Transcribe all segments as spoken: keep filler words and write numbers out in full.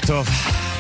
טוב,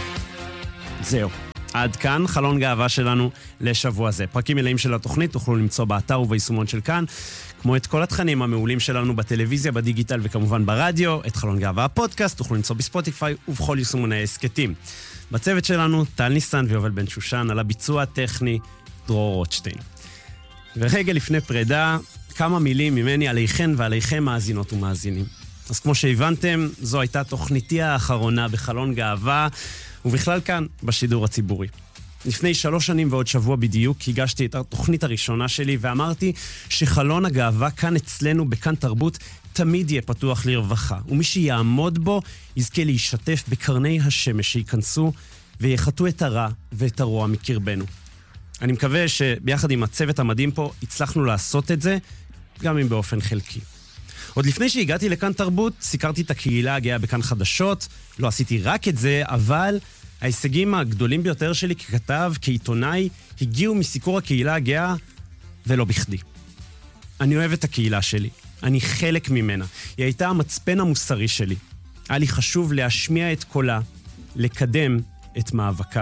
זהו. עד כאן חלון גאווה שלנו לשבוע זה. פרקים מלאים של התוכנית תוכלו למצוא באתר וביישומון של כאן, כמו את כל התכנים המעולים שלנו בטלוויזיה, בדיגיטל וכמובן ברדיו. את חלון גאווה הפודקאסט תוכלו למצוא בספוטיפיי ובכל יישומוני העסקתים. בצוות שלנו טל ניסן ויובל בן שושן, על הביצוע הטכני דרור רוטשטיין. ורגע לפני פרידה, כמה מילים ממני עליכן ועליכם מאזינות ומאזינים. אז כמו שהבנתם, זו הייתה תוכניתי האחרונה בחלון גאווה, ובכלל כאן, בשידור הציבורי. לפני שלוש שנים ועוד שבוע בדיוק, הגשתי את התוכנית הראשונה שלי, ואמרתי שחלון הגאווה כאן אצלנו, בכאן תרבות, תמיד יהיה פתוח לרווחה, ומי שיעמוד בו, יזכה להישתף בקרני השמש שיכנסו, ויחתו את הרע ואת הרוע מקרבנו. אני מקווה שביחד עם הצוות המדהים פה, הצלחנו לעשות את זה, גם אם באופן חלקי. עוד לפני שהגעתי לכאן תרבות, סיקרתי את הקהילה הגאה בכאן חדשות, לא עשיתי רק את זה, אבל ההישגים הגדולים ביותר שלי ככתב, כעיתונאי, הגיעו מסיקור הקהילה הגאה, ולא בכדי. אני אוהב את הקהילה שלי, אני חלק ממנה, היא הייתה המצפן המוסרי שלי. היה לי חשוב להשמיע את קולה, לקדם את מאבקה.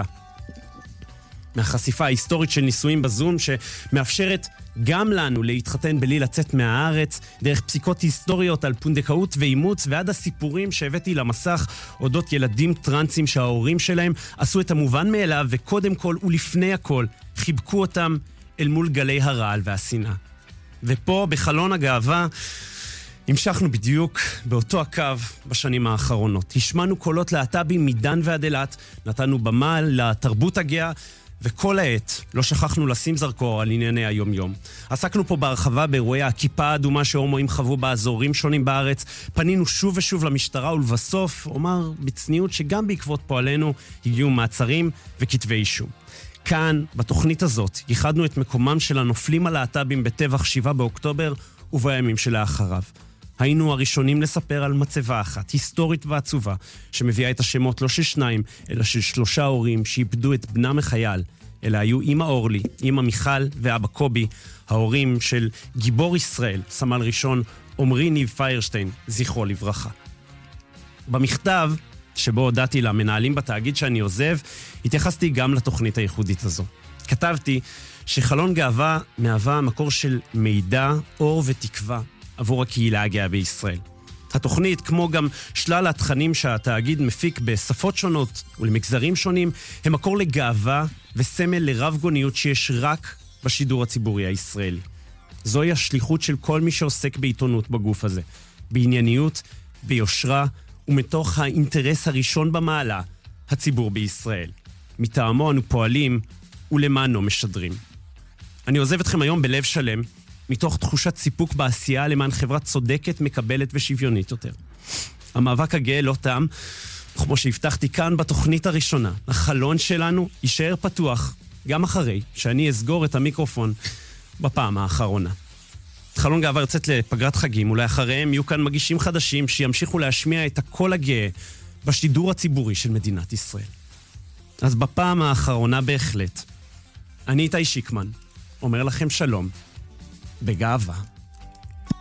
מהחשיפה ההיסטורית של נישואים בזום, שמאפשרת גם לנו להתחתן בלי לצאת מהארץ, דרך פסיקות היסטוריות על פונדקאות ואימוץ, ועד הסיפורים שהבאתי למסך אודות ילדים טרנסים שההורים שלהם עשו את המובן מאליו, וקודם כל ולפני הכל חיבקו אותם אל מול גלי הרעל והשנאה. ופה בחלון הגאווה המשכנו בדיוק באותו הקו בשנים האחרונות. השמענו קולות להט"בים מדן ועד אילת, נתנו במה לתרבות הגאה, וכל העת לא שכחנו לשים זרקור על ענייני היום-יום. עסקנו פה בהרחבה באירועי הכיפה האדומה שהומואים חוו באזורים שונים בארץ, פנינו שוב ושוב למשטרה, ולבסוף אומר בצניעות שגם בעקבות פועלנו הגיעו מעצרים וכתבי אישום. כאן, בתוכנית הזאת, ייחדנו את מקומם של הנופלים הלהט"בים בטבח שבעה באוקטובר ובימים שלאחריו. היינו הראשונים לספר על מצבה אחת, היסטורית ועצובה, שמביאה את השמות לא של שניים, אלא של שלושה הורים שאיבדו את בנם החייל. אלה היו אמא אורלי, אמא מיכל ואבא קובי, ההורים של גיבור ישראל, סמל ראשון עומרי ניב פיירשטיין, זכרו לברכה. במכתב שבו הודעתי למנהלים בתאגיד שאני עוזב, התייחסתי גם לתוכנית הייחודית הזו. כתבתי שחלון גאווה מהווה מקור של מידע, אור ותקווה, עבור הקהילה הגאה בישראל. התוכנית, כמו גם שלל התכנים שהתאגיד מפיק בשפות שונות ולמגזרים שונים, הם מקור לגאווה וסמל לרב גוניות שיש רק בשידור הציבורי הישראלי. זוהי השליחות של כל מי שעוסק בעיתונות בגוף הזה, בענייניות, ביושרה ומתוך האינטרס הראשון במעלה, הציבור בישראל. מטעמו אנו פועלים ולמענו משדרים. אני עוזב אתכם היום בלב שלם, מתוך תחושת סיפוק בעשייה למען חברה צודקת, מקבלת ושוויונית יותר. המאבק הגאה לא תם, כמו שהבטחתי כאן בתוכנית הראשונה. החלון שלנו יישאר פתוח, גם אחרי שאני אסגור את המיקרופון בפעם האחרונה. חלון גאווה יוצאת לפגרת חגים, ולאחריהם יהיו כאן מגישים חדשים שימשיכו להשמיע את הקול הגאה בשידור הציבורי של מדינת ישראל. אז בפעם האחרונה בהחלט, אני איתי שיקמן, אומר לכם שלום, בגאווה.